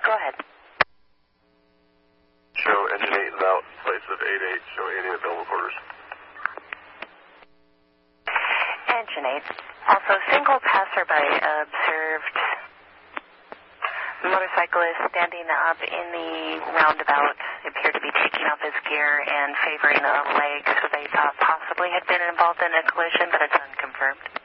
Go ahead. Show engine 8 is out, place of 8-8, show 8-8 at Belleville quarters. Engine 8. Also, single passerby observed motorcyclist standing up in the roundabout, appeared to be taking off his gear and favoring a leg, so they thought possibly had been involved in a collision, but it's unconfirmed.